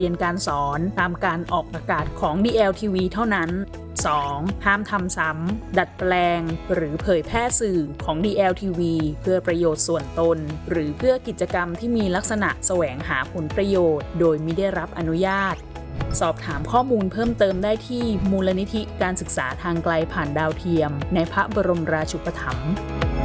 เรียนการสอนตามการออกอากาศของ DLTV เท่านั้น 2. ห้ามทำซ้ำดัดแปลงหรือเผยแพร่สื่อของ DLTV เพื่อประโยชน์ส่วนตนหรือเพื่อกิจกรรมที่มีลักษณะแสวงหาผลประโยชน์โดยมิได้รับอนุญาตสอบถามข้อมูลเพิ่มเติมได้ที่มูลนิธิการศึกษาทางไกลผ่านดาวเทียมในพระบรมราชูปถัมภ์